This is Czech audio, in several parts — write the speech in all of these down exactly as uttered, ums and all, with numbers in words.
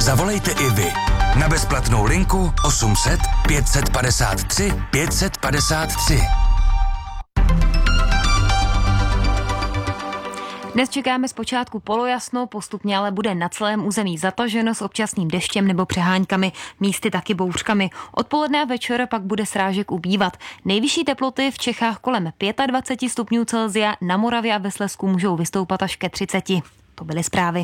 Zavolejte i vy na bezplatnou linku osm set pět set padesát tři pět set padesát tři. Dnes čekáme zpočátku polojasno, postupně ale bude na celém území zataženo s občasným deštěm nebo přeháňkami, místy taky bouřkami. Odpoledne a večer pak bude srážek ubývat. Nejvyšší teploty v Čechách kolem dvacet pět stupňů Celsia, na Moravě a ve Slezsku můžou vystoupat až ke třiceti. To byly zprávy.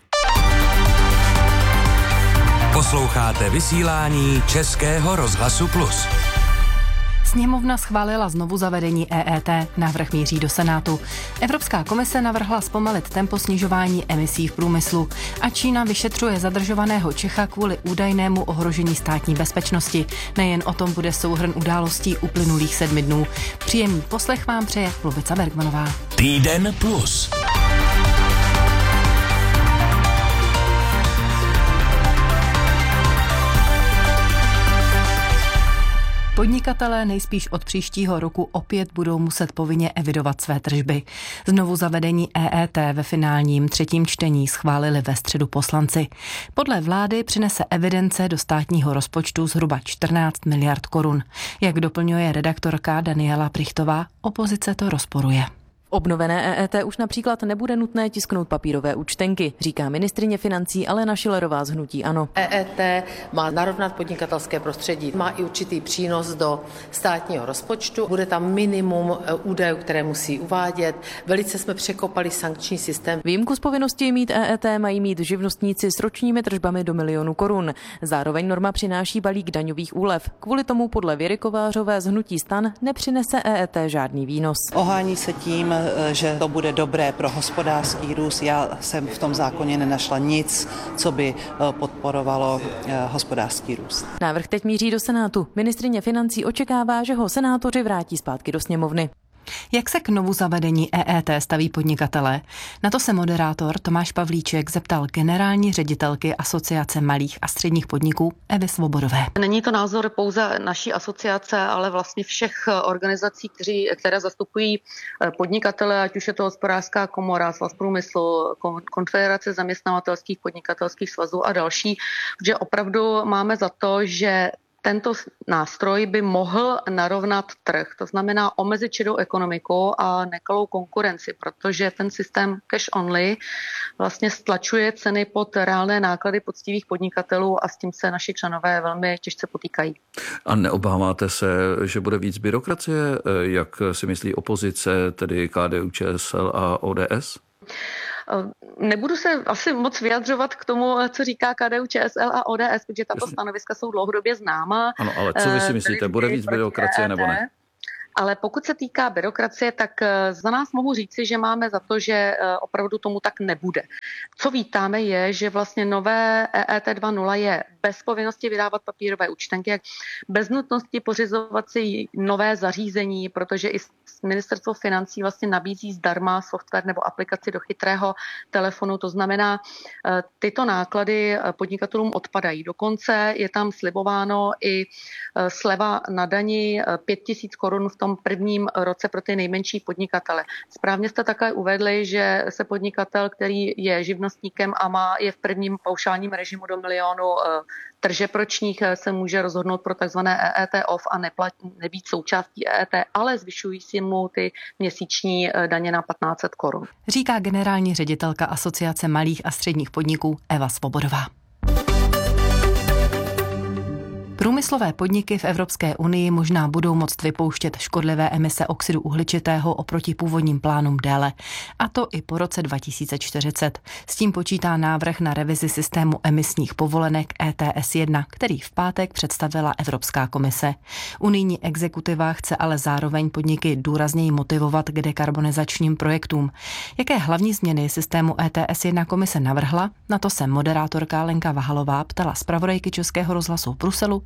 Posloucháte vysílání Českého rozhlasu Plus. Sněmovna schválila znovu zavedení E E T, návrh míří do Senátu. Evropská komise navrhla zpomalit tempo snižování emisí v průmyslu a Čína vyšetřuje zadržovaného Čecha kvůli údajnému ohrožení státní bezpečnosti. Nejen o tom bude souhrn událostí uplynulých sedmi dnů. Příjemný poslech vám přeje Lubica Bergmanová. Týden plus. Podnikatelé nejspíš od příštího roku opět budou muset povinně evidovat své tržby. Znovu zavedení E E T ve finálním třetím čtení schválili ve středu poslanci. Podle vlády přinese evidence do státního rozpočtu zhruba čtrnáct miliard korun. Jak doplňuje redaktorka Daniela Prichtová, opozice to rozporuje. Obnovené E E T už například nebude nutné tisknout papírové účtenky, říká ministryně financí Alena Schillerová z hnutí ANO. E E T má narovnat podnikatelské prostředí, má i určitý přínos do státního rozpočtu, bude tam minimum údajů, které musí uvádět. Velice jsme překopali sankční systém. Výjimku z povinnosti mít E E T mají mít živnostníci s ročními tržbami do milionu korun. Zároveň norma přináší balík daňových úlev. Kvůli tomu podle Věry Kovářové z hnutí STAN nepřinese E E T žádný výnos. Ohání se tím, že to bude dobré pro hospodářský růst. Já jsem v tom zákoně nenašla nic, co by podporovalo hospodářský růst. Návrh teď míří do Senátu. Ministryně financí očekává, že ho senátoři vrátí zpátky do sněmovny. Jak se k novu zavedení E E T staví podnikatelé? Na to se moderátor Tomáš Pavlíček zeptal generální ředitelky Asociace malých a středních podniků Evy Svobodové. Není to názor pouze naší asociace, ale vlastně všech organizací, kteří, které zastupují podnikatele, ať už je to Hospodářská komora, Svaz průmyslu, Konfederace zaměstnavatelských podnikatelských svazů a další, že opravdu máme za to, že tento nástroj by mohl narovnat trh, to znamená omezit šedou ekonomiku a nekalou konkurenci, protože ten systém cash only vlastně stlačuje ceny pod reálné náklady poctivých podnikatelů a s tím se naši členové velmi těžce potýkají. A neobáváte se, že bude víc byrokracie, jak si myslí opozice, tedy K D U Č S L a O D S? Nebudu se asi moc vyjadřovat k tomu, co říká K D U Č S L a O D S, protože tato stanoviska jsou dlouhodobě známa. Ano, ale co vy si myslíte, bude víc byrokracie nebo ne? Ale pokud se týká byrokracie, tak za nás mohu říci, že máme za to, že opravdu tomu tak nebude. Co vítáme je, že vlastně nové E E T dva tečka nula je bez povinnosti vydávat papírové účtenky, bez nutnosti pořizovat si nové zařízení, protože i ministerstvo financí vlastně nabízí zdarma software nebo aplikaci do chytrého telefonu. To znamená, tyto náklady podnikatelům odpadají. Dokonce je tam slibováno i sleva na dani pět tisíc korun v tom prvním roce pro ty nejmenší podnikatele. Správně jste také uvedli, že se podnikatel, který je živnostníkem a má je v prvním paušálním režimu do milionu tržeb ročních, se může rozhodnout pro takzvané E E T off a neplat, nebýt součástí E E T, ale zvyšují si mu ty měsíční daně na patnáct set korun. Říká generální ředitelka Asociace malých a středních podniků Eva Svobodová. Průmyslové podniky v Evropské unii možná budou moct vypouštět škodlivé emise oxidu uhličitého oproti původním plánům déle, a to i po roce dva tisíce čtyřicet. S tím počítá návrh na revizi systému emisních povolenek E T S jedna, který v pátek představila Evropská komise. Unijní exekutiva chce ale zároveň podniky důrazněji motivovat k dekarbonizačním projektům. Jaké hlavní změny systému E T S jedna komise navrhla? Na to se moderátorka Lenka Vahalová ptala zpravodajky Českého rozhlasu v Bruselu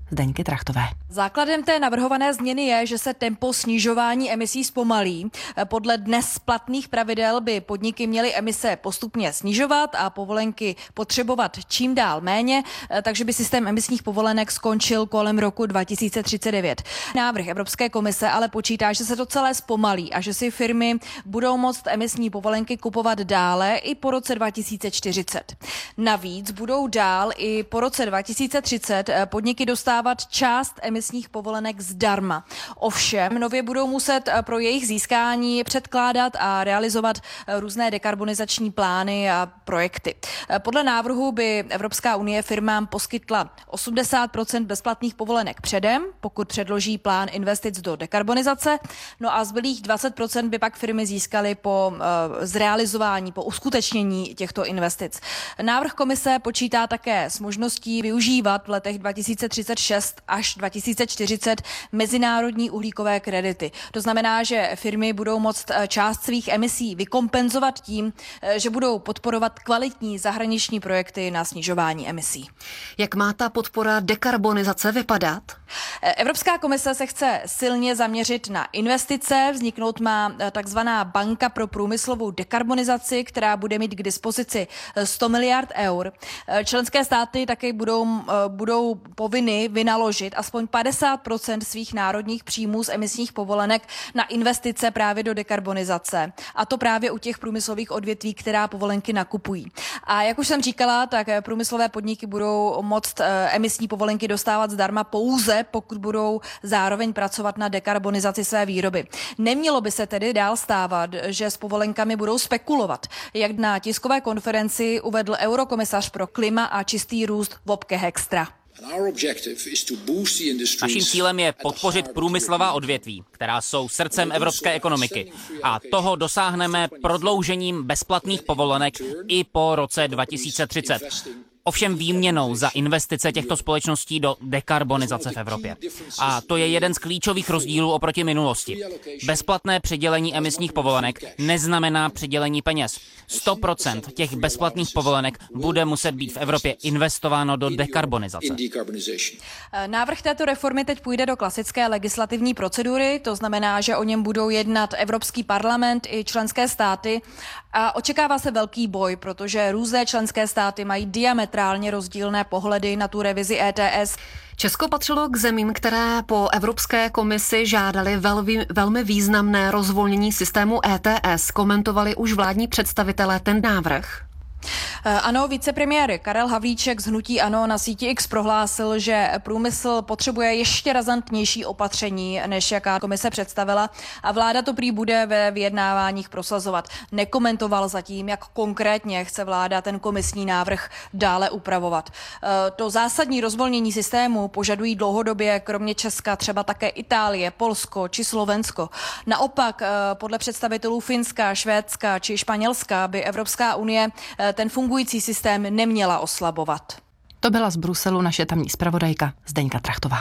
Zdeňky Trachtové. Základem té navrhované změny je, že se tempo snižování emisí zpomalí. Podle dnes platných pravidel by podniky měly emise postupně snižovat a povolenky potřebovat čím dál méně, takže by systém emisních povolenek skončil kolem roku dva tisíce třicet devět. Návrh Evropské komise ale počítá, že se to celé zpomalí a že si firmy budou moct emisní povolenky kupovat dále i po roce dva tisíce čtyřicet. Navíc budou dál i po roce dva tisíce třicet podniky dostávat část emisních povolenek zdarma. Ovšem, nově budou muset pro jejich získání předkládat a realizovat různé dekarbonizační plány a projekty. Podle návrhu by Evropská unie firmám poskytla osmdesát procent bezplatných povolenek předem, pokud předloží plán investic do dekarbonizace, no a zbylých dvacet procent by pak firmy získaly po uh, zrealizování, po uskutečnění těchto investic. Návrh komise počítá také s možností využívat v letech dva tisíce třicet šest až dva tisíce čtyřicet mezinárodní uhlíkové kredity. To znamená, že firmy budou moct část svých emisí vykompenzovat tím, že budou podporovat kvalitní zahraniční projekty na snižování emisí. Jak má ta podpora dekarbonizace vypadat? Evropská komise se chce silně zaměřit na investice. Vzniknout má takzvaná banka pro průmyslovou dekarbonizaci, která bude mít k dispozici sto miliard eur. Členské státy také budou, budou povinny vynaložit aspoň padesát procent svých národních příjmů z emisních povolenek na investice právě do dekarbonizace. A to právě u těch průmyslových odvětví, která povolenky nakupují. A jak už jsem říkala, tak průmyslové podniky budou moct emisní povolenky dostávat zdarma pouze, pokud budou zároveň pracovat na dekarbonizaci své výroby. Nemělo by se tedy dál stávat, že s povolenkami budou spekulovat, jak na tiskové konferenci uvedl eurokomisař pro klima a čistý růst Wopke Hoekstra. Naším cílem je podpořit průmyslová odvětví, která jsou srdcem evropské ekonomiky. A toho dosáhneme prodloužením bezplatných povolenek i po roce dva tisíce třicet. Ovšem výměnou za investice těchto společností do dekarbonizace v Evropě. A to je jeden z klíčových rozdílů oproti minulosti. Bezplatné přidělení emisních povolenek neznamená přidělení peněz. sto procent těch bezplatných povolenek bude muset být v Evropě investováno do dekarbonizace. Návrh této reformy teď půjde do klasické legislativní procedury, to znamená, že o něm budou jednat Evropský parlament i členské státy a očekává se velký boj, protože různé členské státy mají diametrálně rozdílné pohledy na tu revizi E T S. Česko patřilo k zemím, které po Evropské komisi žádali velmi, velmi významné rozvolnění systému E T S. Komentovali už vládní představitelé ten návrh? Ano, vicepremiér Karel Havlíček z hnutí ANO na síti X prohlásil, že průmysl potřebuje ještě razantnější opatření, než jaká komise představila a vláda to prý bude ve vyjednáváních prosazovat. Nekomentoval zatím, jak konkrétně chce vláda ten komisní návrh dále upravovat. To zásadní rozvolnění systému požadují dlouhodobě kromě Česka třeba také Itálie, Polsko či Slovensko. Naopak podle představitelů Finska, Švédska či Španělska by Evropská unie ten fungující systém neměla oslabovat. To byla z Bruselu naše tamní zpravodajka Zdeňka Trachtová.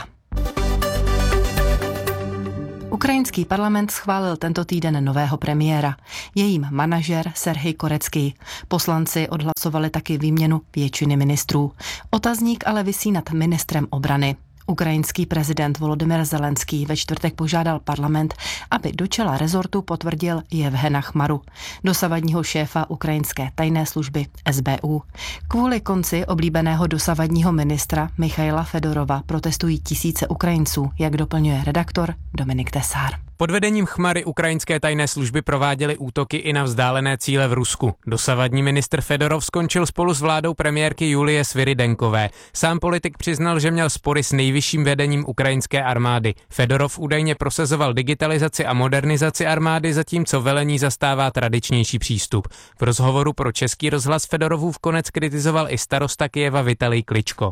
Ukrajinský parlament schválil tento týden nového premiéra. Je jím manažer Serhij Korecký. Poslanci odhlasovali taky výměnu většiny ministrů. Otazník ale visí nad ministrem obrany. Ukrajinský prezident Volodymyr Zelenský ve čtvrtek požádal parlament, aby do čela rezortu potvrdil Jevhena Chmaru, dosavadního šéfa ukrajinské tajné služby S B U. Kvůli konci oblíbeného dosavadního ministra Michaila Fedorova protestují tisíce Ukrajinců, jak doplňuje redaktor Dominik Tesár. Pod vedením Chmary ukrajinské tajné služby prováděly útoky i na vzdálené cíle v Rusku. Dosavadní ministr Fedorov skončil spolu s vládou premiérky Julie Sviridenkové. Sám politik přiznal, že měl spory s nejvyšším vedením ukrajinské armády. Fedorov údajně prosazoval digitalizaci a modernizaci armády, zatímco velení zastává tradičnější přístup. V rozhovoru pro Český rozhlas Fedorovův konec kritizoval i starosta Kyjeva Vitalij Kličko.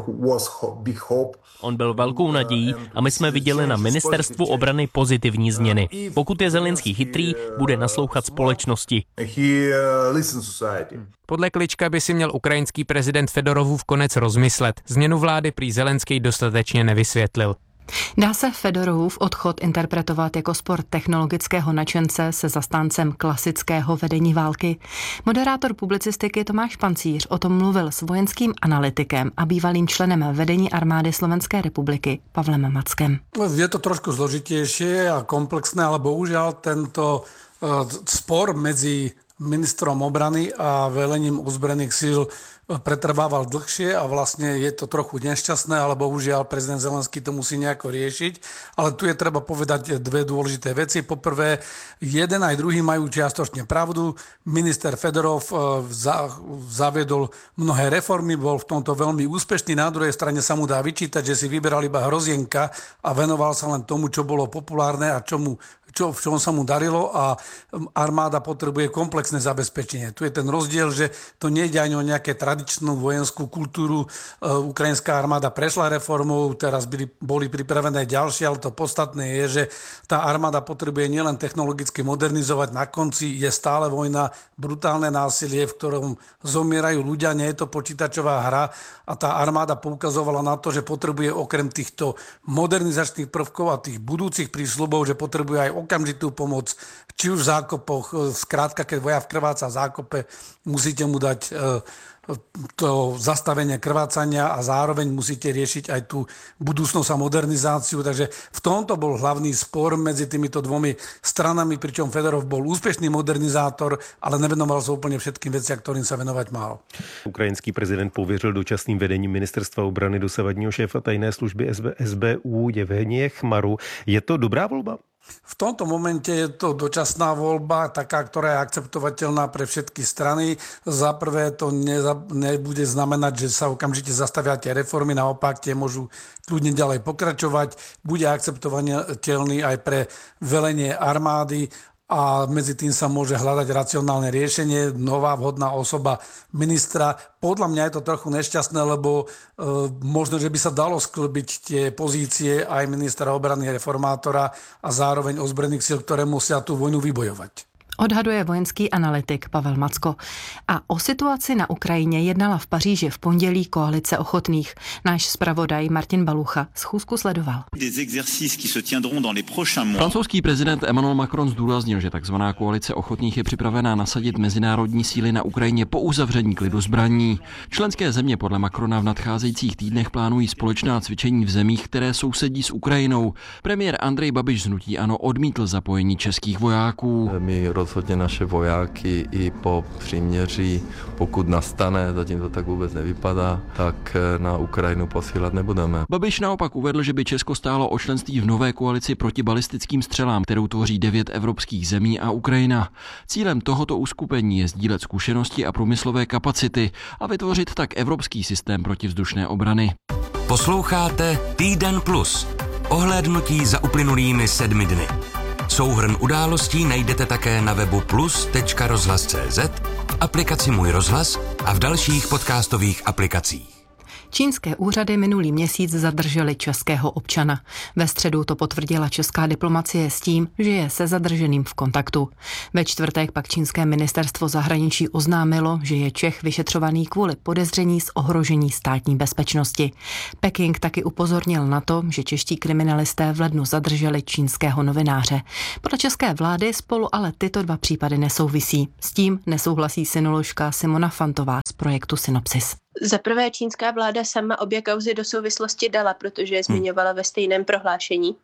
On byl velkou nadějí a my jsme viděli na ministerstvu obrany pozitivní změny. Pokud je Zelenský chytrý, bude naslouchat společnosti. Podle Klička by si měl ukrajinský prezident Fedorovův konec rozmyslet. Změnu vlády prý Zelenský dostatečně nevysvětlil. Dá se Fedorovův odchod interpretovat jako spor technologického nadšence se zastáncem klasického vedení války? Moderátor publicistiky Tomáš Pancíř o tom mluvil s vojenským analytikem a bývalým členem vedení armády Slovenské republiky Pavlem Mackem. Je to trošku zložitejšie a komplexné, ale bohužiaľ tento spor medzi ministrom obrany a velením ozbrojených síl pretrvával dlhšie a vlastne je to trochu nešťastné, ale bohužiaľ prezident Zelenský to musí nejako riešiť. Ale tu je treba povedať dve dôležité veci. Poprvé, jeden aj druhý majú čiastočne pravdu. Minister Fedorov zaviedol mnohé reformy, bol v tomto veľmi úspešný. Na druhej strane sa mu dá vyčítať, že si vyberal iba hrozienka a venoval sa len tomu, čo bolo populárne a čomu Čo, v čom sa mu darilo, a armáda potrebuje komplexné zabezpečenie. Tu je ten rozdiel, že to nejde ani o nejaké tradičnú vojenskú kultúru. Ukrajinská armáda prešla reformou, teraz byli, boli pripravené ďalšie, ale to podstatné je, že tá armáda potrebuje nielen technologicky modernizovať, na konci je stále vojna, brutálne násilie, v ktorom zomierajú ľudia, nie je to počítačová hra, a tá armáda poukazovala na to, že potrebuje okrem týchto modernizačných prvkov a tých budúcich prísľubov, že potrebuje aj okamžitú pomoc, či už v zákopoch, skrátka, keď vojak krváca v zákope, musíte mu dať to zastavenie krvácania a zároveň musíte riešiť aj tú budúcnosť a modernizáciu. Takže v tomto bol hlavný spor medzi týmito dvomi stranami, pričom Fedorov bol úspešný modernizátor, ale nevenoval sa úplne všetkým veciam, ktorým sa venovať mal. Ukrajinský prezident pověřil dočasným vedením ministerstva obrany dosavadního šéfa tajné služby S B U Jevhenije Chmaru. Je to dobrá volba? V tomto momente je to dočasná voľba, taká, ktorá je akceptovateľná pre všetky strany. Za prvé to neza, nebude znamenať, že sa okamžite zastavia tie reformy, naopak tie môžu kľudne ďalej pokračovať. Bude akceptovateľný aj pre velenie armády a medzi tým sa môže hľadať racionálne riešenie, nová vhodná osoba ministra. Podľa mňa je to trochu nešťastné, lebo e, možno, že by sa dalo sklbiť tie pozície aj ministra obrany, reformátora a zároveň ozbrojených síl, ktoré musia tú vojnu vybojovať. Odhaduje vojenský analytik Pavel Macko. A o situaci na Ukrajině jednala v Paříži v pondělí koalice ochotných. Náš zpravodaj Martin Balucha schůzku sledoval. Francouzský prezident Emmanuel Macron zdůraznil, že takzvaná koalice ochotných je připravená nasadit mezinárodní síly na Ukrajině po uzavření klidu zbraní. Členské země podle Macrona v nadcházejících týdnech plánují společná cvičení v zemích, které sousedí s Ukrajinou. Premiér Andrej Babiš z hnutí ANO odmítl zapojení českých vojáků. My rozhodně naše vojáky i po příměří, pokud nastane, zatím to tak vůbec nevypadá, tak na Ukrajinu posílat nebudeme. Babiš naopak uvedl, že by Česko stálo o členství v nové koalici proti balistickým střelám, kterou tvoří devět evropských zemí a Ukrajina. Cílem tohoto uskupení je sdílet zkušenosti a průmyslové kapacity a vytvořit tak evropský systém protivzdušné obrany. Posloucháte Týden plus. Ohlédnutí za uplynulými sedmi dny. Souhrn událostí najdete také na webu plus tečka rozhlas tečka cé zet, v aplikaci Můj rozhlas a v dalších podcastových aplikacích. Čínské úřady minulý měsíc zadrželi českého občana. Ve středu to potvrdila česká diplomacie s tím, že je se zadrženým v kontaktu. Ve čtvrtek pak čínské ministerstvo zahraničí oznámilo, že je Čech vyšetřovaný kvůli podezření z ohrožení státní bezpečnosti. Peking taky upozornil na to, že čeští kriminalisté v lednu zadrželi čínského novináře. Podle české vlády spolu ale tyto dva případy nesouvisí. S tím nesouhlasí sinoložka Simona Fantová z projektu Synopsis. Za prvé čínská vláda sama obě kauzy do souvislosti dala, protože je zmiňovala ve stejném prohlášení.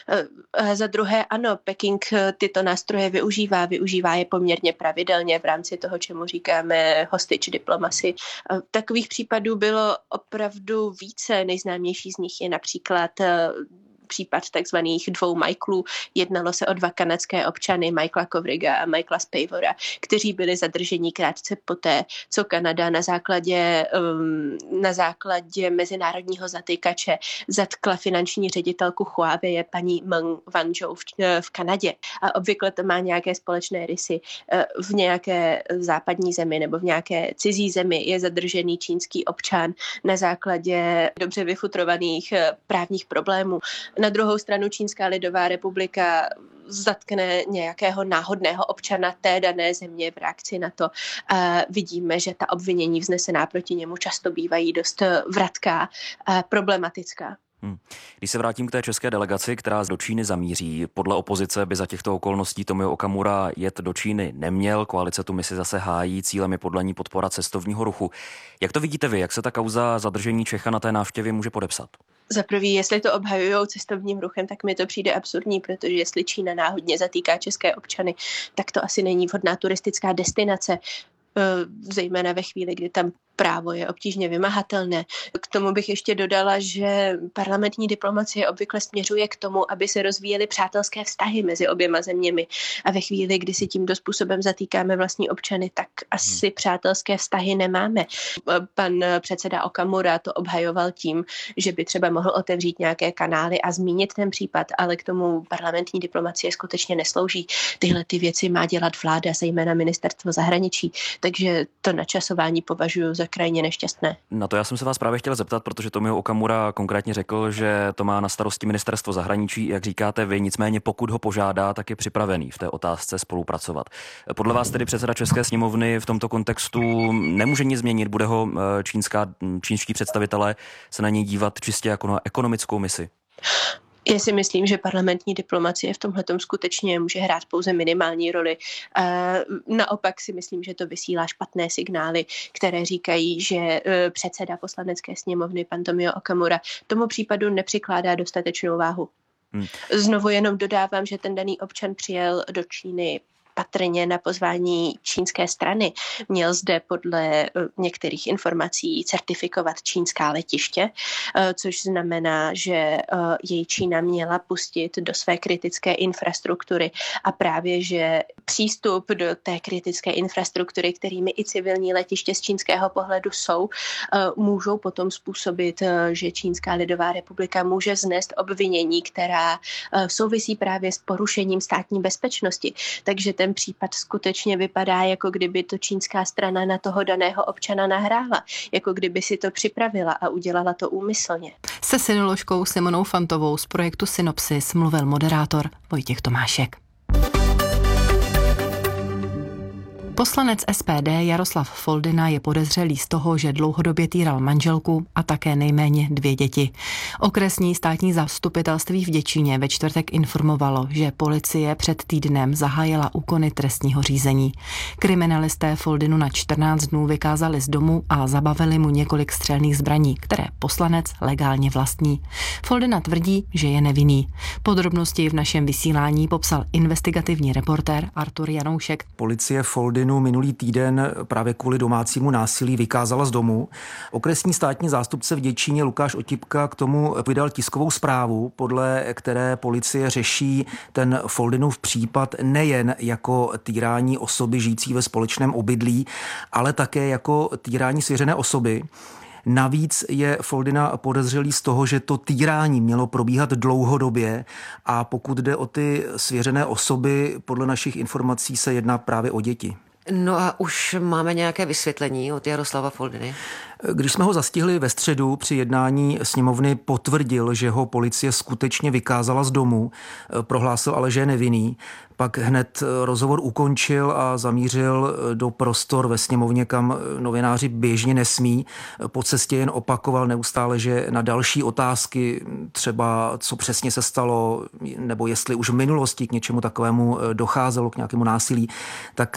A za druhé ano, Peking tyto nástroje využívá, využívá je poměrně pravidelně v rámci toho, čemu říkáme hostage diplomacy. Takových případů bylo opravdu více, nejznámější z nich je například případ takzvaných dvou Michaelů. Jednalo se o dva kanadské občany, Michaela Kovriga a Michaela Spavora, kteří byli zadrženi krátce poté, co Kanada na základě, um, na základě mezinárodního zatýkače zatkla finanční ředitelku Huawei, paní Meng Wanzhou v, v Kanadě. A obvykle to má nějaké společné rysy. V nějaké západní zemi nebo v nějaké cizí zemi je zadržený čínský občan na základě dobře vyfutrovaných právních problémů. Na druhou stranu Čínská lidová republika zatkne nějakého náhodného občana té dané země v reakci na to. A vidíme, že ta obvinění vznesená proti němu často bývají dost vratká a problematická. Hmm. Když se vrátím k té české delegaci, která do Číny zamíří, podle opozice by za těchto okolností Tomio Okamura jet do Číny neměl, koalice tu misi zase hájí, cílem je podle ní podpora cestovního ruchu. Jak to vidíte vy, jak se ta kauza zadržení Čecha na té návštěvě může podepsat? Za prvý, jestli to obhajujou cestovním ruchem, tak mi to přijde absurdní, protože jestli Čína náhodně zatýká české občany, tak to asi není vhodná turistická destinace, zejména ve chvíli, kdy tam právo je obtížně vymahatelné. K tomu bych ještě dodala, že parlamentní diplomacie obvykle směřuje k tomu, aby se rozvíjely přátelské vztahy mezi oběma zeměmi. A ve chvíli, kdy si tímto způsobem zatýkáme vlastní občany, tak asi přátelské vztahy nemáme. Pan předseda Okamura to obhajoval tím, že by třeba mohl otevřít nějaké kanály a zmínit ten případ, ale k tomu parlamentní diplomacie skutečně neslouží. Tyhle ty věci má dělat vláda, zejména ministerstvo zahraničí. Takže to načasování považuji za krajně nešťastné. Na to já jsem se vás právě chtěl zeptat, protože Tomio Okamura konkrétně řekl, že to má na starosti ministerstvo zahraničí, jak říkáte vy, nicméně pokud ho požádá, tak je připravený v té otázce spolupracovat. Podle vás tedy předseda České sněmovny v tomto kontextu nemůže nic změnit, bude ho čínská, čínští představitelé se na něj dívat čistě jako na ekonomickou misi? Já si myslím, že parlamentní diplomacie v tomhletom skutečně může hrát pouze minimální roli. Naopak si myslím, že to vysílá špatné signály, které říkají, že předseda poslanecké sněmovny, pan Tomio Okamura, tomu případu nepřikládá dostatečnou váhu. Hmm. Znovu jenom dodávám, že ten daný občan přijel do Číny patrně na pozvání čínské strany. Měl zde podle některých informací certifikovat čínská letiště, což znamená, že jej Čína měla pustit do své kritické infrastruktury a právě, že přístup do té kritické infrastruktury, kterými i civilní letiště z čínského pohledu jsou, můžou potom způsobit, že Čínská lidová republika může znést obvinění, která souvisí právě s porušením státní bezpečnosti. Takže ten případ skutečně vypadá, jako kdyby to čínská strana na toho daného občana nahrála, jako kdyby si to připravila a udělala to úmyslně. Se synoložkou Simonou Fantovou z projektu Synopsis mluvil moderátor Vojtěch Tomášek. Poslanec S P D Jaroslav Foldyna je podezřelý z toho, že dlouhodobě týral manželku a také nejméně dvě děti. Okresní státní zastupitelství v Děčíně ve čtvrtek informovalo, že policie před týdnem zahájila úkony trestního řízení. Kriminalisté Foldynu na čtrnáct dnů vykázali z domu a zabavili mu několik střelných zbraní, které poslanec legálně vlastní. Foldyna tvrdí, že je nevinný. Podrobnosti v našem vysílání popsal investigativní reportér Artur Janoušek. Policie Foldynu minulý týden právě kvůli domácímu násilí vykázala z domu. Okresní státní zástupce v Děčíně Lukáš Otipka k tomu vydal tiskovou zprávu, podle které policie řeší ten Foldynův případ nejen jako týrání osoby žijící ve společném obydlí, ale také jako týrání svěřené osoby. Navíc je Foldyna podezřelý z toho, že to týrání mělo probíhat dlouhodobě a pokud jde o ty svěřené osoby, podle našich informací se jedná právě o děti. No a už máme nějaké vysvětlení od Jaroslava Foldyny? Když jsme ho zastihli ve středu při jednání sněmovny, potvrdil, že ho policie skutečně vykázala z domu, prohlásil ale, že je nevinný. Pak hned rozhovor ukončil a zamířil do prostor ve sněmovně, kam novináři běžně nesmí. Po cestě jen opakoval neustále, že na další otázky, třeba co přesně se stalo, nebo jestli už v minulosti k něčemu takovému docházelo, k nějakému násilí, tak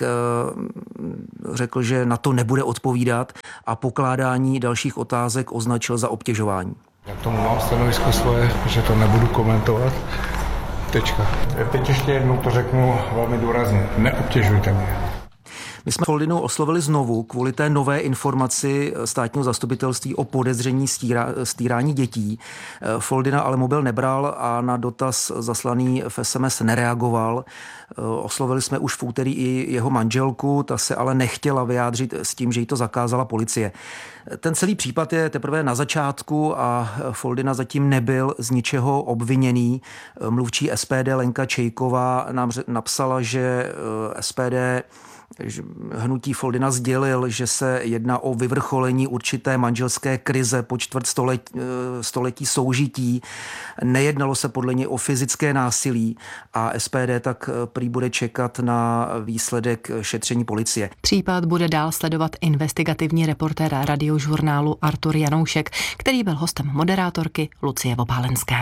řekl, že na to nebude odpovídat a pokládání dalších otázek označil za obtěžování. Já k tomu mám stanovisko svoje, že to nebudu komentovat. Tečka. Teď ještě jednou to řeknu velmi důrazně. Neobtěžujte mě. My jsme Foldynu oslovili znovu kvůli té nové informaci státního zastupitelství o podezření stírá, stírání dětí. Foldyna ale mobil nebral a na dotaz zaslaný v es em es nereagoval. Oslovili jsme už v úterý i jeho manželku, ta se ale nechtěla vyjádřit s tím, že jí to zakázala policie. Ten celý případ je teprve na začátku a Foldyna zatím nebyl z ničeho obviněný. Mluvčí es pé dé Lenka Čejková nám napsala, že es pé dé hnutí Foldina sdělil, že se jedná o vyvrcholení určité manželské krize po čtvrt století, století soužití. Nejednalo se podle něj o fyzické násilí a S P D tak prý bude čekat na výsledek šetření policie. Případ bude dál sledovat investigativní reportér Radiožurnálu Artur Janoušek, který byl hostem moderátorky Lucie Vopálenské.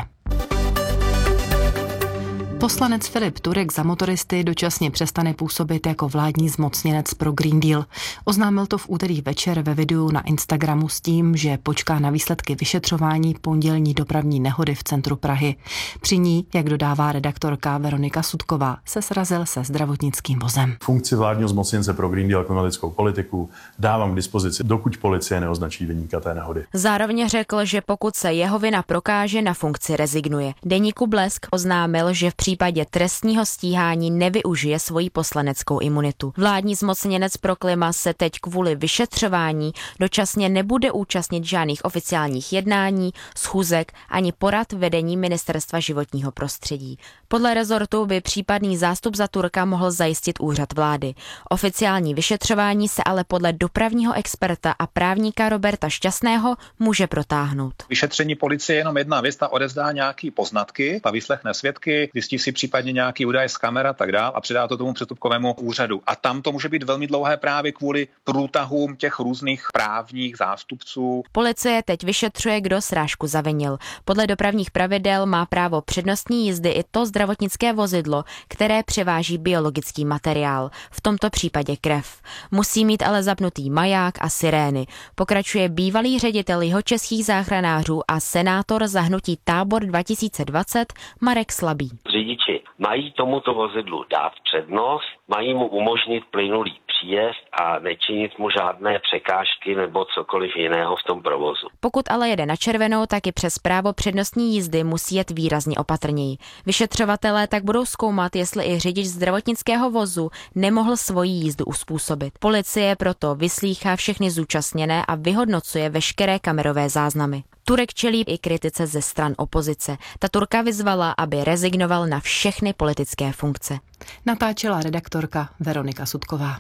Poslanec Filip Turek za motoristy dočasně přestane působit jako vládní zmocněnec pro Green Deal. Oznámil to v úterý večer ve videu na Instagramu s tím, že počká na výsledky vyšetřování pondělní dopravní nehody v centru Prahy. Při ní, jak dodává redaktorka Veronika Sudková, se srazil se zdravotnickým vozem. Funkci vládního zmocněnce pro Green Deal a klimatickou politiku dávám k dispozici, dokud policie neoznačí viníka té nehody. Zároveň řekl, že pokud se jeho vina prokáže, na funkci rezignuje. Deníku Blesk oznámil, že v V případě trestního stíhání nevyužije svoji poslaneckou imunitu. Vládní zmocněnec pro klima se teď kvůli vyšetřování dočasně nebude účastnit žádných oficiálních jednání, schůzek ani porad vedení Ministerstva životního prostředí. Podle rezortu by případný zástup za Turka mohl zajistit úřad vlády. Oficiální vyšetřování se ale podle dopravního experta a právníka Roberta Šťastného může protáhnout. Vyšetření policie je jenom jedna věc, ta odezdá nějaký poznatky, ta vyslechne svědky, zjistí si případně nějaký údaj z kamer a tak dál a předá to tomu přestupkovému úřadu. A tam to může být velmi dlouhé právě kvůli průtahům těch různých právních zástupců. Policie teď vyšetřuje, kdo srážku zavinil. Podle dopravních pravidel má právo přednostní jízdy i to zdravotnické vozidlo, které převáží biologický materiál, v tomto případě krev. Musí mít ale zapnutý maják a sirény. Pokračuje bývalý ředitel jihočeských záchranářů a senátor za hnutí Tábor dva tisíce dvacet Marek Slabý. Řidiči mají tomuto vozidlu dát přednost, mají mu umožnit plynulý příjezd a nečinit mu žádné překážky nebo cokoliv jiného v tom provozu. Pokud ale jede na červenou, tak i přes právo přednostní jízdy musí jet výrazně opatrněji. Vyšetřovatelé tak budou zkoumat, jestli i řidič zdravotnického vozu nemohl svoji jízdu uspůsobit. Policie proto vyslýchá všechny zúčastněné a vyhodnocuje veškeré kamerové záznamy. Turek čelí i kritice ze stran opozice. Ta Turka vyzvala, aby rezignoval na všechny politické funkce. Natáčela redaktorka Veronika Sudková.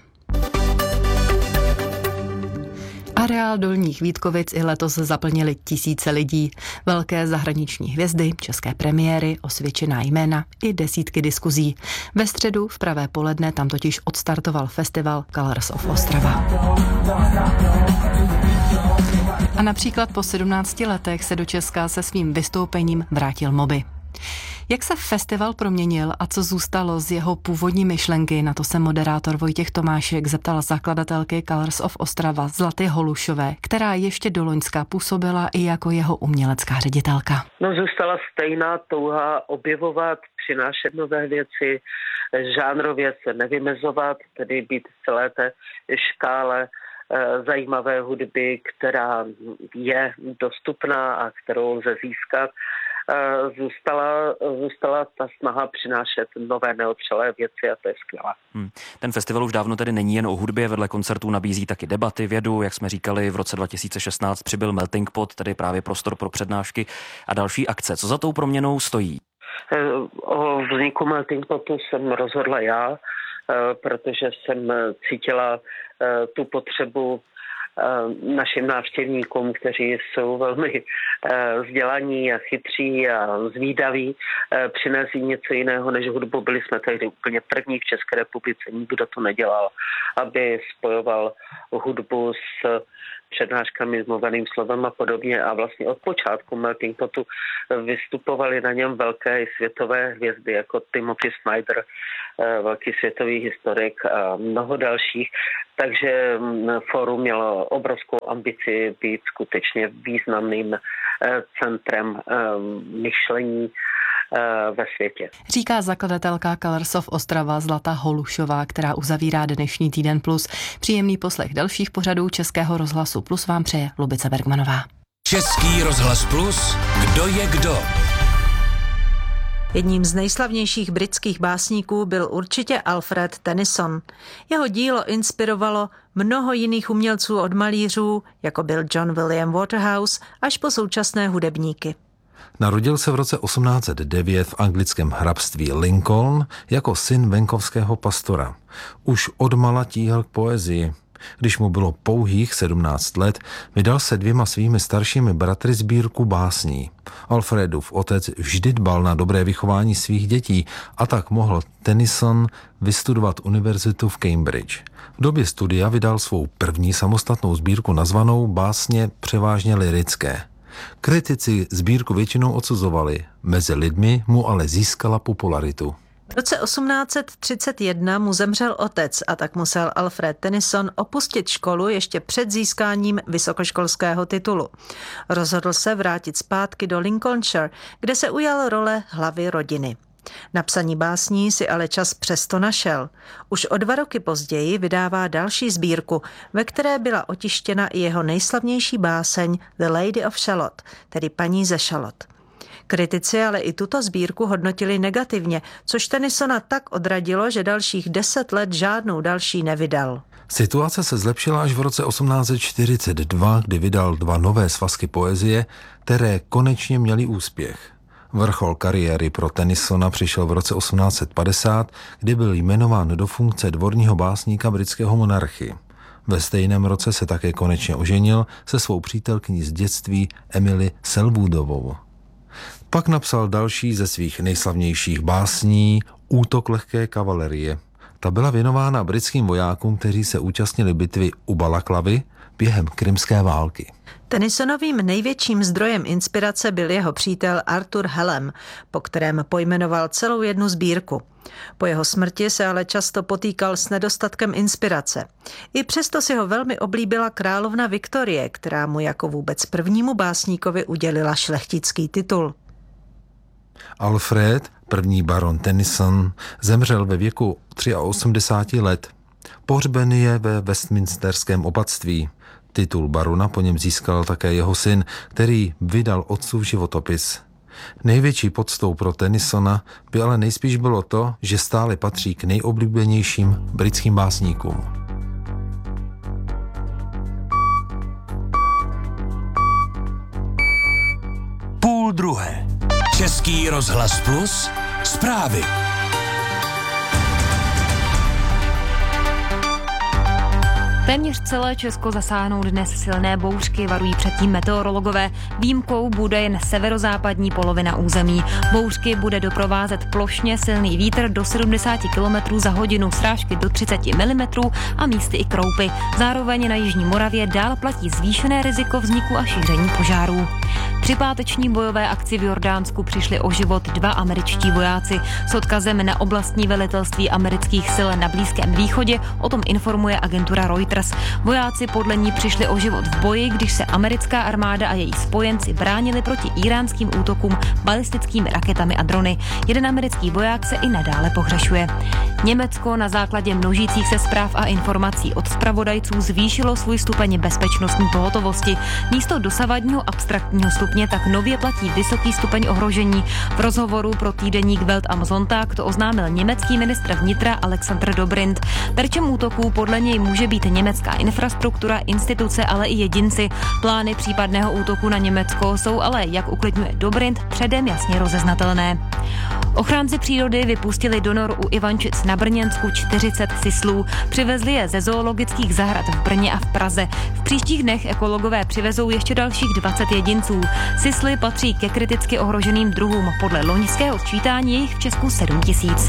Areál Dolních Vítkovic i letos zaplnili tisíce lidí. Velké zahraniční hvězdy, české premiéry, osvědčená jména i desítky diskuzí. Ve středu v pravé poledne tam totiž odstartoval festival Colors of Ostrava. A například po sedmnácti letech se do Česka se svým vystoupením vrátil Moby. Jak se festival proměnil a co zůstalo z jeho původní myšlenky, na to se moderátor Vojtěch Tomášek zeptal zakladatelky Colors of Ostrava Zlaty Holušové, která ještě do loňska působila i jako jeho umělecká ředitelka. No, zůstala stejná touha objevovat, přinášet nové věci, žánrově se nevymezovat, tedy být v celé té škále zajímavé hudby, která je dostupná a kterou lze získat. Zůstala, zůstala ta snaha přinášet nové neotřelé věci a to je skvělé. Hmm. Ten festival už dávno tedy není jen o hudbě, vedle koncertů nabízí taky debaty, vědu, jak jsme říkali, v roce dva tisíce šestnáct přibyl Melting Pot, tedy právě prostor pro přednášky a další akce. Co za tou proměnou stojí? O vzniku Melting Potu jsem rozhodla já, protože jsem cítila tu potřebu našim návštěvníkům, kteří jsou velmi vzdělaní a chytří a zvídaví, přinést něco jiného než hudbu. Byli jsme tehdy úplně první v České republice, nikdo to nedělal, aby spojoval hudbu s přednáškami, s mluveným slovem a podobně. A vlastně od počátku Melting Potu vystupovali na něm velké světové hvězdy, jako Timothy Snyder, velký světový historik a mnoho dalších. Takže fórum mělo obrovskou ambici být skutečně významným centrem myšlení ve světě. Říká zakladatelka Colors of Ostrava Zlata Holušová, která uzavírá dnešní Týden Plus. Příjemný poslech dalších pořadů Českého rozhlasu Plus vám přeje Lubice Bergmanová. Český rozhlas Plus, kdo je kdo? Jedním z nejslavnějších britských básníků byl určitě Alfred Tennyson. Jeho dílo inspirovalo mnoho jiných umělců od malířů, jako byl John William Waterhouse, až po současné hudebníky. Narodil se v roce osmnáct set devět v anglickém hrabství Lincoln jako syn venkovského pastora. Už odmala tíhal k poezii. Když mu bylo pouhých sedmnáct let, vydal se dvěma svými staršími bratry sbírku básní. Alfredův otec vždy dbal na dobré vychování svých dětí a tak mohl Tennyson vystudovat univerzitu v Cambridge. V době studia vydal svou první samostatnou sbírku nazvanou Básně převážně lyrické. Kritici sbírku většinou odsuzovali, mezi lidmi mu ale získala popularitu. V roce osmnáct set třicet jedna mu zemřel otec a tak musel Alfred Tennyson opustit školu ještě před získáním vysokoškolského titulu. Rozhodl se vrátit zpátky do Lincolnshire, kde se ujal role hlavy rodiny. Na psaní básní si ale čas přesto našel. Už o dva roky později vydává další sbírku, ve které byla otištěna i jeho nejslavnější báseň The Lady of Shalott, tedy paní ze Šalot. Kritici ale i tuto sbírku hodnotili negativně, což Tennysona tak odradilo, že dalších deset let žádnou další nevydal. Situace se zlepšila až v roce osmnáct set čtyřicet dva, kdy vydal dva nové svazky poezie, které konečně měly úspěch. Vrchol kariéry pro Tennysona přišel v roce osmnáct set padesát, kdy byl jmenován do funkce dvorního básníka britského monarchy. Ve stejném roce se také konečně oženil se svou přítelkyní z dětství Emily Selwoodovou. Pak napsal další ze svých nejslavnějších básní Útok lehké kavalerie. Ta byla věnována britským vojákům, kteří se účastnili bitvy u Balaklavy během krymské války. Tennysonovým největším zdrojem inspirace byl jeho přítel Arthur Hallam, po kterém pojmenoval celou jednu sbírku. Po jeho smrti se ale často potýkal s nedostatkem inspirace. I přesto si ho velmi oblíbila královna Viktorie, která mu jako vůbec prvnímu básníkovi udělila šlechtický titul. Alfred, první baron Tennyson, zemřel ve věku osmdesáti tří let. Pohřben je ve Westminsterském opatství. Titul barona po něm získal také jeho syn, který vydal otcův životopis. Největší poctou pro Tennysona by ale nejspíš bylo to, že stále patří k nejoblíbenějším britským básníkům. Půl druhé. Český rozhlas plus. Zprávy. Téměř celé Česko zasáhnou dnes silné bouřky, varují předtím meteorologové. Výjimkou bude jen severozápadní polovina území. Bouřky bude doprovázet plošně silný vítr do sedmdesát kilometrů za hodinu, srážky do třicet milimetrů a místy i kroupy. Zároveň na jižní Moravě dál platí zvýšené riziko vzniku a šíření požárů. Při páteční bojové akci v Jordánsku přišli o život dva američtí vojáci. S odkazem na oblastní velitelství amerických sil na Blízkém východě o tom informuje agentura Reuters. Vojáci podle ní přišli o život v boji, když se americká armáda a její spojenci bránili proti íránským útokům balistickými raketami a drony. Jeden americký voják se i nadále pohřešuje. Německo na základě množících se zpráv a informací od zpravodajců zvýšilo svůj stupeň bezpečnostní pohotovosti. Místo dosavadního abstraktního stupně tak nově platí vysoký stupeň ohrožení. V rozhovoru pro týdeník Welt am Sonntag to oznámil německý ministr vnitra Alexander Dobrindt. Terčem útoků podle něj může být německá infrastruktura, instituce, ale i jedinci. Plány případného útoku na Německo jsou ale, jak uklidňuje Dobrindt, předem jasně rozeznatelné. Ochránci přírody vypustili do nor u Ivančic na Brněnsku čtyřicet sislů. Přivezli je ze zoologických zahrad v Brně a v Praze. V příštích dnech ekologové přivezou ještě dalších dvacet jedinců. Sisly patří ke kriticky ohroženým druhům. Podle loňského sčítání je jich v Česku sedm tisíc.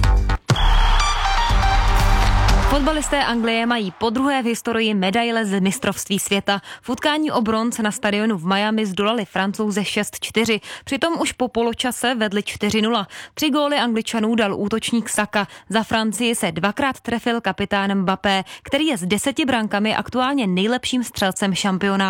Fotbalisté Anglie mají podruhé v historii medaile z mistrovství světa. V utkání o bronz na stadionu v Miami zdolali Francouze šest čtyři. Přitom už po poločase vedli čtyři nula. Tři góly Angličanů dal útočník Saka. Za Francii se dvakrát trefil kapitán Mbappé, který je s deseti brankami aktuálně nejlepším střelcem šampionátu.